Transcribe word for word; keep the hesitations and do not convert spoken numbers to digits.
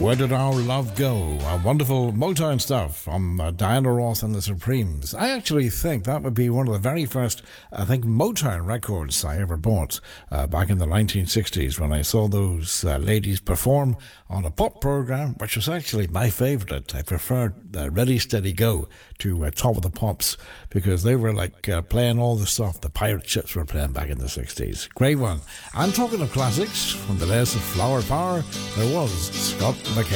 Where Did Our Love Go? A wonderful Motown stuff from uh, Diana Ross and the Supremes. I actually think that would be one of the very first, I think, Motown records I ever bought uh, back in the nineteen sixties when I saw those uh, ladies perform on a pop program, which was actually my favourite. I preferred uh, Ready, Steady, Go to uh, Top of the Pops because they were like uh, playing all the stuff the pirate ships were playing back in the sixties. Great one. And talking of classics, from the days of Flower Power, there was Scott McKay.